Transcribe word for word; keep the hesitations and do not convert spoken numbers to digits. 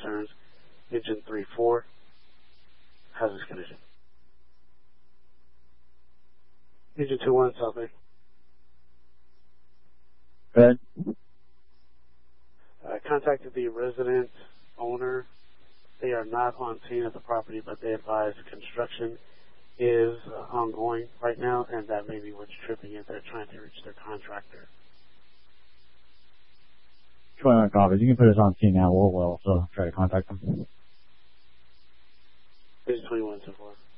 concerns. Engine three four, hazardous condition. Engine two one, South Bay. Good. I contacted the resident owner. They are not on scene at the property, but they advise construction is uh, ongoing right now, and that may be what's tripping it. They're trying to reach their contractor. twenty-one copies. You can put us on scene now. We'll, we'll also try to contact them. There's twenty-one so far.